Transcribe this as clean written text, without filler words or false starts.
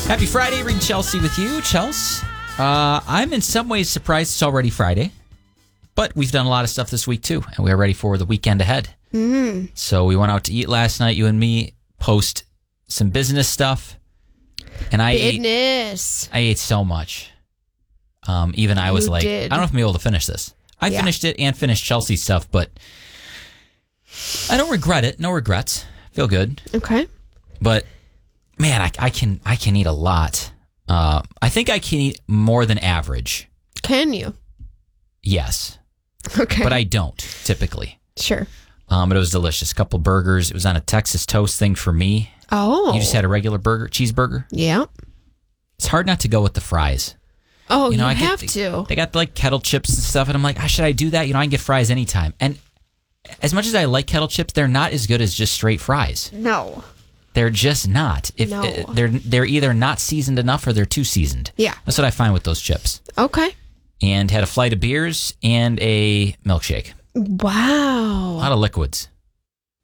Happy Friday, Reed and Chelsea with you. Chelsea, I'm in some ways surprised it's already Friday, but we've done a lot of stuff this week too, and we're ready for the weekend ahead. Mm-hmm. So we went out to eat last night, you and me, post some business stuff, and I ate so much. Even I was I don't know if I'm able to finish this. I finished it and finished Chelsea's stuff, but I don't regret it. No regrets. Feel good. Okay. But man, I can eat a lot. I think I can eat more than average. Can you? Yes. Okay. But I don't typically. Sure. But it was delicious. A couple burgers. It was on a Texas toast thing for me. Oh. You just had a regular cheeseburger? Yeah. It's hard not to go with the fries. Oh, you have to. They got like kettle chips and stuff, and I'm like, should I do that? I can get fries anytime. And as much as I like kettle chips, they're not as good as just straight fries. No. They're just not. They're either not seasoned enough or they're too seasoned. Yeah. That's what I find with those chips. Okay. And had a flight of beers and a milkshake. Wow. A lot of liquids.